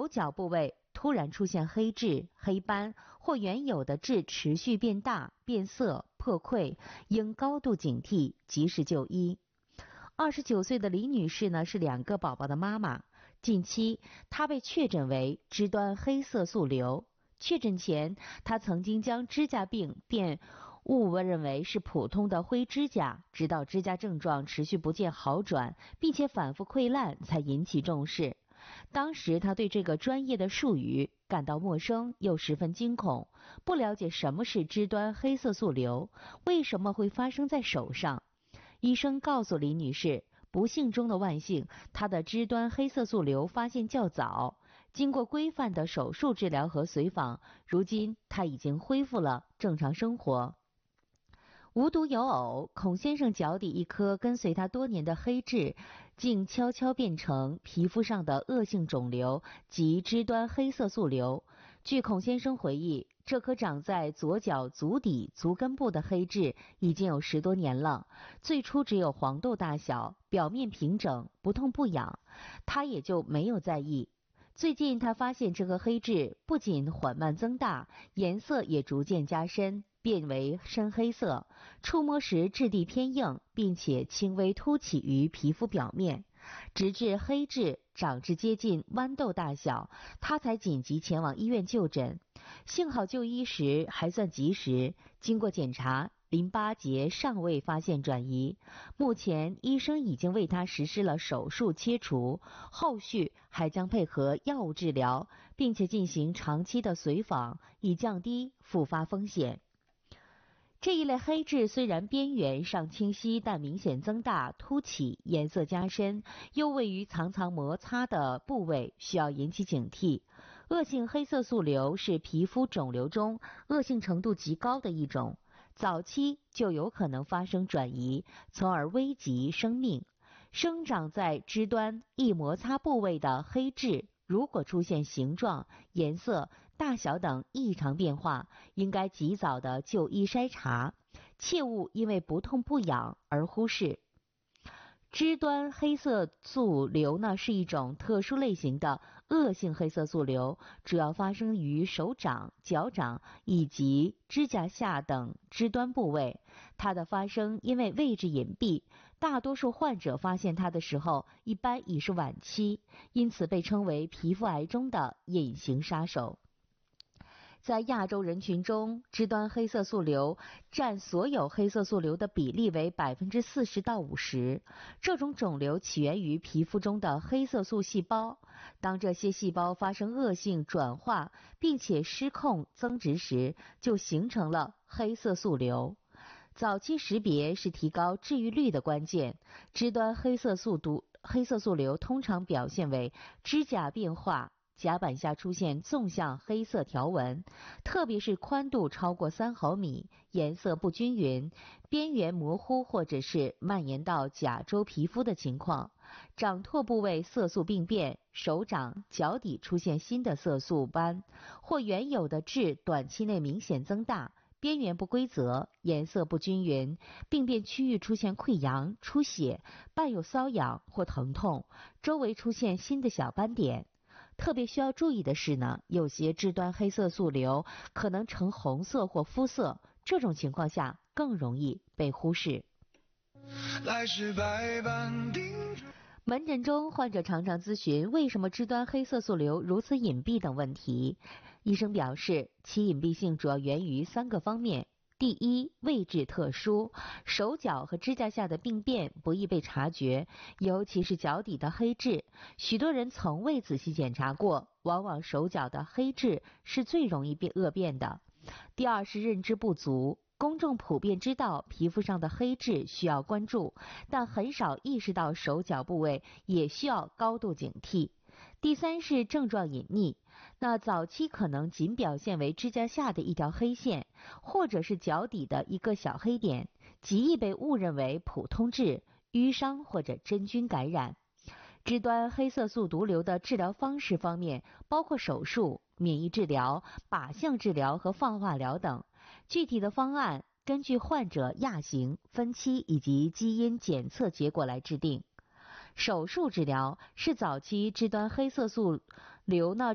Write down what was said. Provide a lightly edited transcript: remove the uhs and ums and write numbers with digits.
手脚部位突然出现黑痣、黑斑，或原有的痣持续变大、变色、破溃，应高度警惕，及时就医。29岁的李女士呢，是2个宝宝的妈妈。近期，她被确诊为肢端黑色素瘤。确诊前，她曾经将指甲病便误认为是普通的灰指甲，直到指甲症状持续不见好转，并且反复溃烂，才引起重视。当时她对这个专业的术语感到陌生，又十分惊恐，不了解什么是肢端黑色素瘤，为什么会发生在手上。医生告诉李女士，不幸中的万幸，她的肢端黑色素瘤发现较早，经过规范的手术治疗和随访，如今她已经恢复了正常生活。无独有偶，孔先生脚底一颗跟随他多年的黑痣，竟悄悄变成皮肤上的恶性肿瘤及肢端黑色素瘤。据孔先生回忆，这颗长在左脚足底足根部的黑痣已经有10多年了，最初只有黄豆大小，表面平整，不痛不痒，他也就没有在意。最近他发现这颗黑痣不仅缓慢增大，颜色也逐渐加深，变为深黑色，触摸时质地偏硬，并且轻微凸起于皮肤表面，直至黑痣长至接近豌豆大小，他才紧急前往医院就诊。幸好就医时还算及时，经过检查，淋巴结尚未发现转移，目前医生已经为他实施了手术切除，后续还将配合药物治疗，并且进行长期的随访，以降低复发风险。这一类黑痣虽然边缘尚清晰，但明显增大、凸起、颜色加深，又位于常摩擦的部位，需要引起警惕。恶性黑色素瘤是皮肤肿瘤中恶性程度极高的一种，早期就有可能发生转移，从而危及生命。生长在肢端易摩擦部位的黑痣，如果出现形状、颜色、大小等异常变化，应该及早的就医筛查，切勿因为不痛不痒而忽视。肢端黑色素瘤呢，是一种特殊类型的恶性黑色素瘤，主要发生于手掌、脚掌以及指甲下等肢端部位。它的发生因为位置隐蔽，大多数患者发现它的时候一般已是晚期，因此被称为皮肤癌中的隐形杀手。在亚洲人群中，肢端黑色素瘤占所有黑色素瘤的比例为40%到50%。这种肿瘤起源于皮肤中的黑色素细胞，当这些细胞发生恶性转化并且失控增殖时，就形成了黑色素瘤。早期识别是提高治愈率的关键。肢端黑色素瘤通常表现为指甲变化，甲板下出现纵向黑色条纹，特别是宽度超过3毫米，颜色不均匀，边缘模糊或者是蔓延到甲周皮肤的情况。掌拓部位色素病变，手掌、脚底出现新的色素斑，或原有的痣短期内明显增大，边缘不规则，颜色不均匀，病变区域出现溃疡、出血，伴有瘙痒或疼痛，周围出现新的小斑点。特别需要注意的是呢，有些肢端黑色素瘤可能呈红色或肤色，这种情况下更容易被忽视。门诊中，患者常常咨询为什么肢端黑色素瘤如此隐蔽等问题。医生表示，其隐蔽性主要源于3个方面。第一，位置特殊，手脚和指甲下的病变不易被察觉，尤其是脚底的黑痣，许多人从未仔细检查过，往往手脚的黑痣是最容易恶变的。第二是认知不足，公众普遍知道皮肤上的黑痣需要关注，但很少意识到手脚部位也需要高度警惕。第三是症状隐匿，那早期可能仅表现为指甲下的一条黑线，或者是脚底的一个小黑点，极易被误认为普通痣、淤伤或者真菌感染。肢端黑色素毒瘤的治疗方式方面，包括手术、免疫治疗、靶向治疗和放化疗等。具体的方案根据患者亚型、分期以及基因检测结果来制定。手术治疗是早期肢端黑色素瘤